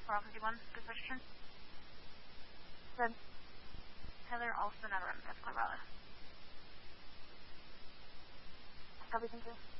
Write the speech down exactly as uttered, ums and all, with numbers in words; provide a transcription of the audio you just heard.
four fifty-one, good position. Good. Heather Alston, out of Rem, that's Clear Valley. Copy, thank you.